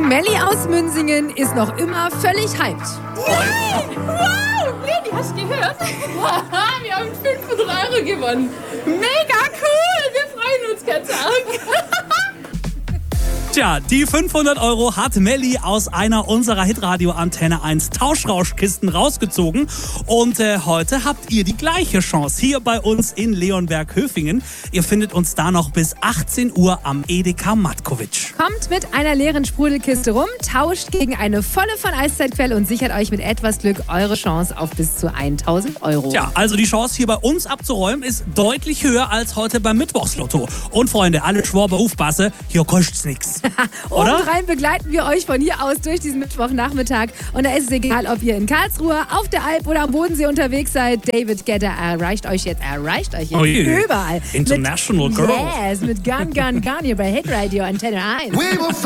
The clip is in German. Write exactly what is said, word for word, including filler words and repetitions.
Melli aus Münsingen ist noch immer völlig hyped. Nein! Wow! Leni, hast du gehört? Wir haben fünfhundert Euro gewonnen. Mega cool! Wir freuen uns ganz arg. Tja, die fünfhundert Euro hat Melli aus einer unserer Hitradio Antenne eins Tauschrauschkisten rausgezogen. Und äh, heute habt ihr die gleiche Chance hier bei uns in Leonberg-Höfingen. Ihr findet uns da noch bis achtzehn Uhr am Edeka Matkovic. Kommt mit einer leeren Sprudelkiste rum, tauscht gegen eine volle von Eiszeitquelle und sichert euch mit etwas Glück eure Chance auf bis zu tausend Euro. Tja, also die Chance hier bei uns abzuräumen ist deutlich höher als heute beim Mittwochslotto. Und Freunde, alle Schwaber aufpassen, hier kostet's nichts. Obendrein begleiten wir euch von hier aus durch diesen Mittwochnachmittag. Und da ist es egal, ob ihr in Karlsruhe, auf der Alp oder am Bodensee unterwegs seid. David Guetta erreicht euch jetzt, erreicht euch jetzt oh yeah. überall. International mit, Girl. Yes, mit Gun, Gun, Gun hier bei Hitradio Antenne eins.